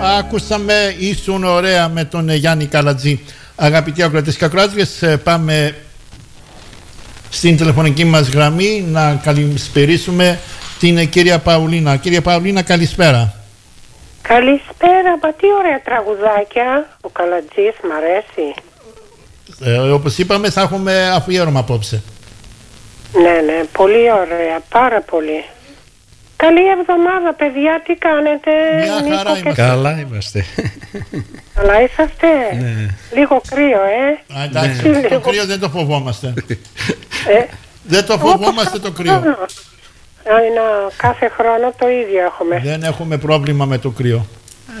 Ακούσαμε «Ήσουν ωραία» με τον Γιάννη Καλατζή. Αγαπητοί ακροατές και ακροάτριες, πάμε στην τηλεφωνική μας γραμμή να καλησπερίσουμε την κυρία Παουλίνα. Κυρία Παουλίνα, καλησπέρα. Καλησπέρα, μα τι ωραία τραγουδάκια. Ο Καλατζής μ' αρέσει. Όπως είπαμε, θα έχουμε αφιέρωμα απόψε. Ναι, πολύ ωραία, πάρα πολύ. Καλή εβδομάδα, παιδιά, τι κάνετε? Μια χαρά είμαστε. Καλά είμαστε. Καλά είσαστε? Ναι. Λίγο κρύο, Εντάξει, Ναι. το κρύο δεν το φοβόμαστε. Δεν το φοβόμαστε το κρύο. Κάθε χρόνο το ίδιο έχουμε. Δεν έχουμε πρόβλημα με το κρύο.